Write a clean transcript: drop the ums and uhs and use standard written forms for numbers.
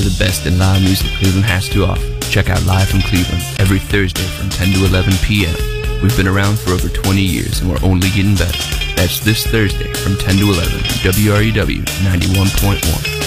for the best in live music Cleveland has to offer. Check out Live from Cleveland every Thursday from 10 to 11 p.m. We've been around for over 20 years and we're only getting better. That's this Thursday from 10 to 11 WREW 91.1.